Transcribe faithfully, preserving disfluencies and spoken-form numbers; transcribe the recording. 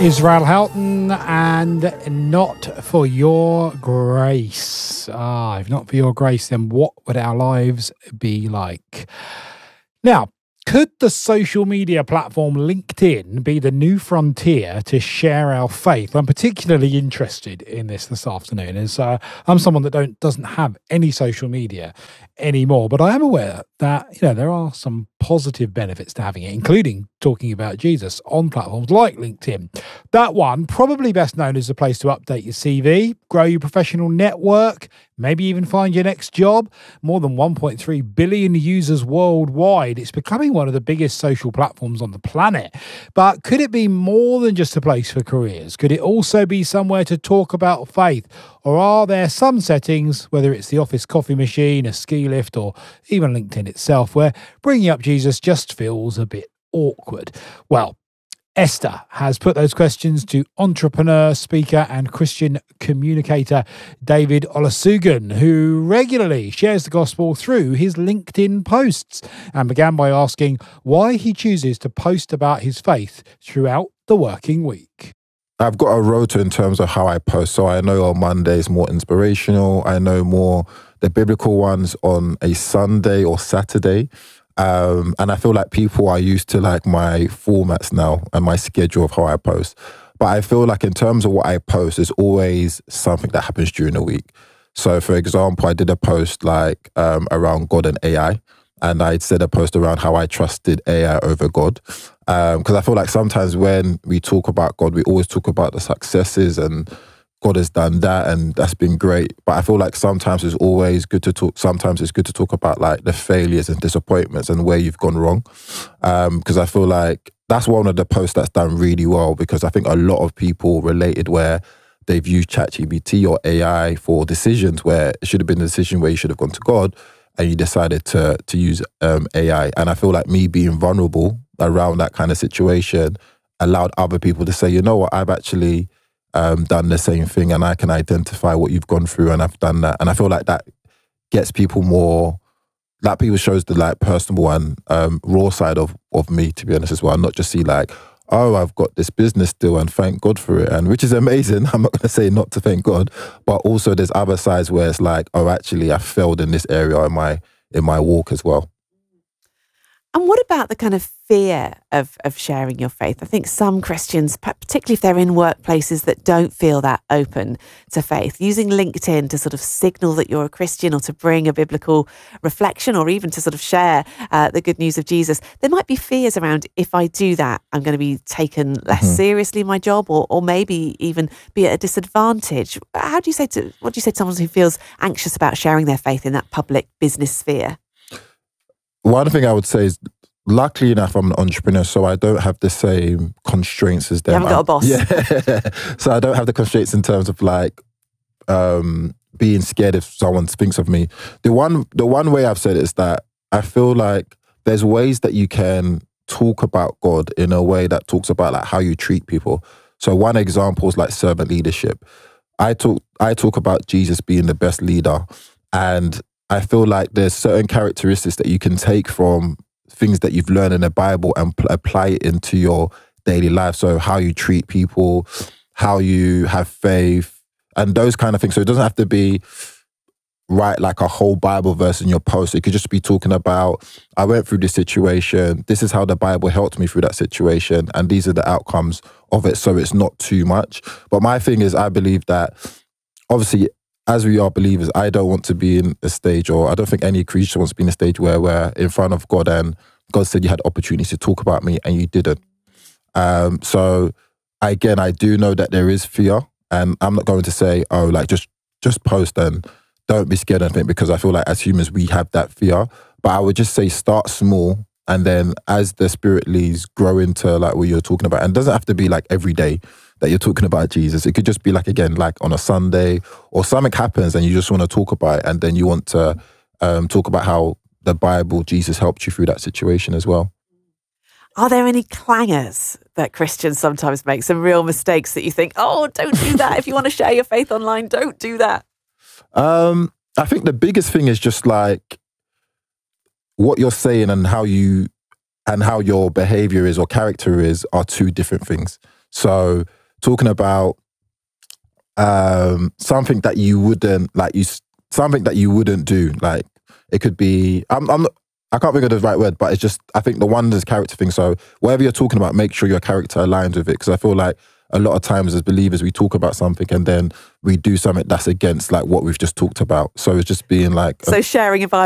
Israel Houghton and Not For Your Grace. Ah, if not for your grace, then what would our lives be like? Now, could the social media platform LinkedIn be the new frontier to share our faith? I'm particularly interested in this this afternoon, as uh, I'm someone that don't doesn't have any social media anymore, but I am aware that you know there are some positive benefits to having it, including talking about Jesus on platforms like LinkedIn. That one, probably best known as a place to update your C V, grow your professional network, maybe even find your next job. More than one point three billion users worldwide. It's becoming one of the biggest social platforms on the planet. But could it be more than just a place for careers? Could it also be somewhere to talk about faith? Or are there some settings, whether it's the office coffee machine, a ski lift, or even LinkedIn itself, where bringing up Jesus just feels a bit awkward? Well, Esther has put those questions to entrepreneur, speaker, and Christian communicator David Olusogun, who regularly shares the gospel through his LinkedIn posts, and began by asking why he chooses to post about his faith throughout the working week. I've got a rota in terms of how I post. So I know on Mondays more inspirational. I know more the biblical ones on a Sunday or Saturday. Um, and I feel like people are used to like my formats now and my schedule of how I post. But I feel like in terms of what I post, there's always something that happens during the week. So for example, I did a post like um, around God and A I. And I said a post around how I trusted A I over God. Because um, I feel like sometimes when we talk about God, we always talk about the successes and God has done that and that's been great. But I feel like sometimes it's always good to talk, sometimes it's good to talk about like the failures and disappointments and where you've gone wrong. Because um, I feel like that's one of the posts that's done really well, because I think a lot of people related where they've used ChatGPT or A I for decisions where it should have been a decision where you should have gone to God and you decided to to use um, A I. And I feel like me being vulnerable around that kind of situation allowed other people to say, you know what, I've actually um, done the same thing and I can identify what you've gone through and I've done that. And I feel like that gets people more, that people shows the like personal and um, raw side of, of me, to be honest as well. Not just see like, oh, I've got this business deal and thank God for it. And which is amazing. I'm not going to say not to thank God, but also there's other sides where it's like, oh, actually I failed in this area in my, in my walk as well. And what about the kind of fear of, of sharing your faith? I think some Christians, particularly if they're in workplaces that don't feel that open to faith, using LinkedIn to sort of signal that you're a Christian or to bring a biblical reflection or even to sort of share uh, the good news of Jesus, there might be fears around, if I do that, I'm going to be taken less mm-hmm. seriously in my job, or or maybe even be at a disadvantage. How do you say to, what do you say to someone who feels anxious about sharing their faith in that public business sphere? One thing I would say is, luckily enough, I'm an entrepreneur, so I don't have the same constraints as them. You haven't got a boss. Yeah. So I don't have the constraints in terms of like um, being scared if someone thinks of me. The one, the one way I've said it is that I feel like there's ways that you can talk about God in a way that talks about like how you treat people. So one example is like servant leadership. I talk, I talk about Jesus being the best leader, and I feel like there's certain characteristics that you can take from things that you've learned in the Bible and pl- apply it into your daily life. So how you treat people, how you have faith, and those kind of things. So it doesn't have to be write like a whole Bible verse in your post. It could just be talking about, I went through this situation. This is how the Bible helped me through that situation. And these are the outcomes of it. So it's not too much. But my thing is, I believe that obviously, as we are believers, I don't want to be in a stage, or I don't think any Christian wants to be in a stage where we're in front of God and God said you had opportunities to talk about me and you didn't. Um, so again, I do know that there is fear, and I'm not going to say, oh, like just just post and don't be scared of anything, because I feel like as humans, we have that fear. But I would just say start small, and then as the Spirit leads, grow into like what you're talking about. And it doesn't have to be like every day that you're talking about Jesus. It could just be like, again, like on a Sunday, or something happens and you just want to talk about it, and then you want to um, talk about how the Bible, Jesus helped you through that situation as well. Are there any clangers that Christians sometimes make, some real mistakes that you think, oh, don't do that. If you want to share your faith online, don't do that? Um, I think the biggest thing is just like what you're saying and how you and how your behavior is or character is are two different things. So talking about um, something that you wouldn't like, you something that you wouldn't do. Like it could be. I'm. I'm not, I can't think of the right word, but it's just. I think the one is character thing. So whatever you're talking about, make sure your character aligns with it. Because I feel like a lot of times as believers, we talk about something and then we do something that's against like what we've just talked about. So it's just being like. So sharing a Bible